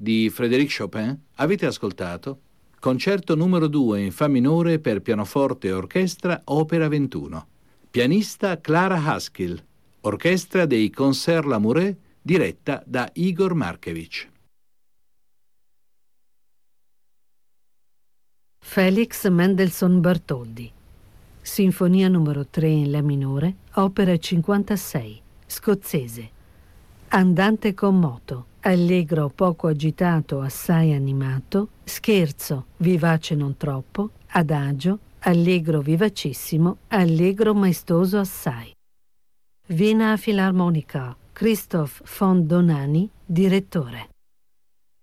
di Frédéric Chopin, avete ascoltato Concerto numero 2 in Fa minore per pianoforte e orchestra, opera 21. Pianista Clara Haskell, orchestra dei Concert Lamoureux, diretta da Igor Markevich. Felix Mendelssohn Bartholdy. Sinfonia numero 3 in La minore, opera 56, scozzese. Andante con moto, allegro poco agitato, assai animato, scherzo, vivace non troppo, adagio, allegro vivacissimo, allegro maestoso assai. Wiener Philharmoniker, Christoph von Donani, direttore.